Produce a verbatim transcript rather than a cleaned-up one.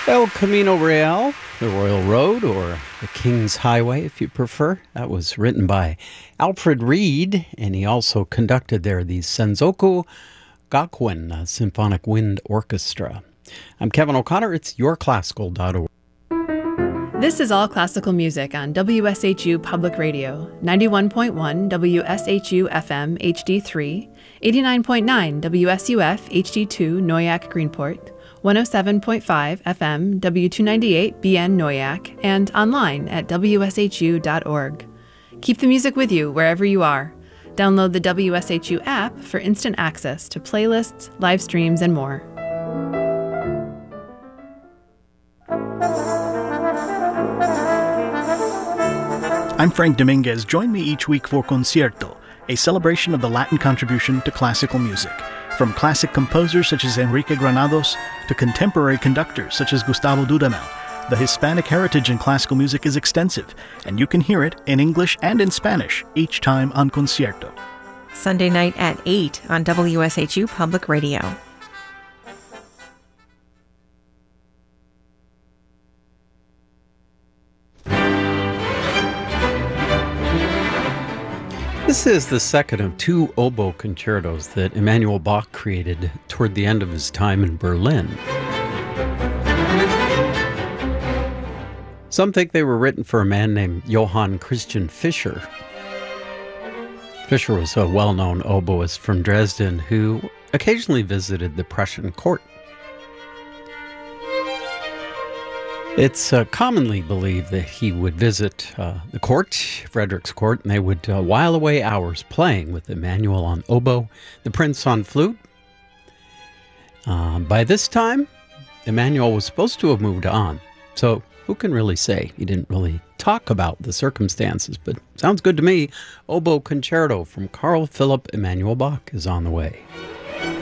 El Camino Real, the Royal Road, or the King's Highway, if you prefer. That was written by Alfred Reed, and he also conducted there the Senzoku Gakuen uh, Symphonic Wind Orchestra. I'm Kevin O'Connor. It's your classical dot org. This is All Classical Music on W S H U Public Radio, ninety-one point one W S H U F M H D three, eighty-nine point nine W S U F H D two Noyak Greenport, one oh seven point five F M W two ninety-eight B N Noyak, and online at W S H U dot org. Keep the music with you wherever you are. Download the W S H U app for instant access to playlists, live streams, and more. I'm Frank Dominguez. Join me each week for Concierto, a celebration of the Latin contribution to classical music. From classic composers such as Enrique Granados to contemporary conductors such as Gustavo Dudamel, the Hispanic heritage in classical music is extensive, and you can hear it in English and in Spanish each time on Concierto. Sunday night at eight on W S H U Public Radio. This is the second of two oboe concertos that Emanuel Bach created toward the end of his time in Berlin. Some think they were written for a man named Johann Christian Fischer. Fischer was a well-known oboist from Dresden who occasionally visited the Prussian court. It's uh, commonly believed that he would visit uh, the court, Frederick's court, and they would uh, while away hours playing with Emanuel on oboe, the prince on flute. Uh, by this time, Emanuel was supposed to have moved on, so who can really say? He didn't really talk about the circumstances, but sounds good to me. Oboe Concerto from Carl Philipp Emanuel Bach is on the way.